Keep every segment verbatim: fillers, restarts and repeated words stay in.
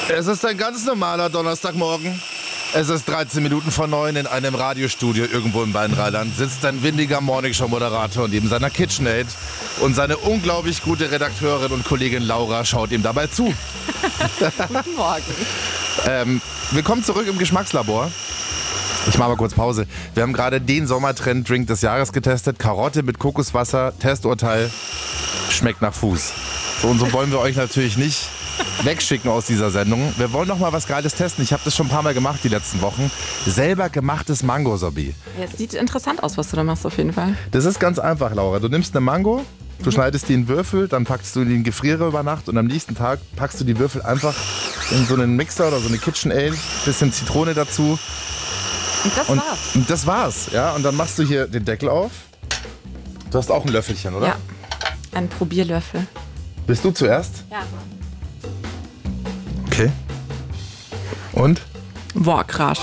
Es ist ein ganz normaler Donnerstagmorgen. Es ist dreizehn Minuten vor neun in einem Radiostudio irgendwo im Weinrheinland. Sitzt ein windiger Morningshow-Moderator neben seiner KitchenAid und seine unglaublich gute Redakteurin und Kollegin Laura schaut ihm dabei zu. Guten Morgen. Ähm, willkommen zurück im Geschmackslabor. Ich mache mal kurz Pause. Wir haben gerade den Sommertrend-Drink des Jahres getestet. Karotte mit Kokoswasser. Testurteil. Schmeckt nach Fuß. So und so wollen wir euch natürlich nicht wegschicken aus dieser Sendung. Wir wollen noch mal was Geiles testen. Ich habe das schon ein paar Mal gemacht die letzten Wochen. Selber gemachtes Mango-Sorbet. Ja, es sieht interessant aus, was du da machst auf jeden Fall. Das ist ganz einfach, Laura. Du nimmst eine Mango, du schneidest die in Würfel, dann packst du die in den Gefrierer über Nacht und am nächsten Tag packst du die Würfel einfach in so einen Mixer oder so eine KitchenAid, bisschen Zitrone dazu. Und das Und, war's. und das war's, ja. Und dann machst du hier den Deckel auf. Du hast auch ein Löffelchen, oder? Ja, ein Probierlöffel. Bist du zuerst? Ja. Okay. Und? Boah, krass.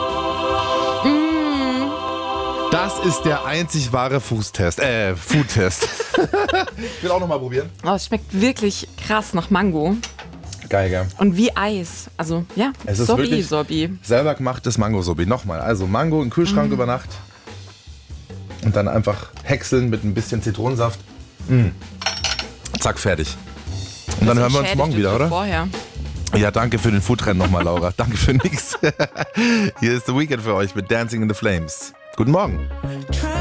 Das ist der einzig wahre Fußtest, äh, Foodtest. Ich will auch noch mal probieren. Oh, es schmeckt wirklich krass nach Mango. Geil, gell? Und wie Eis. Also, ja, Es ist Sorbi, wirklich Sorbi. selber gemachtes Mango-Sorbet. Nochmal, also Mango im Kühlschrank Mm. über Nacht und dann einfach häckseln mit ein bisschen Zitronensaft. Mm. Zack, fertig. Und dann hören wir uns morgen wieder, oder? Vorher. Ja, danke für den Foodtrend nochmal, Laura. Danke für nix. Hier ist The Weekend für euch mit Dancing in the Flames. Guten Morgen.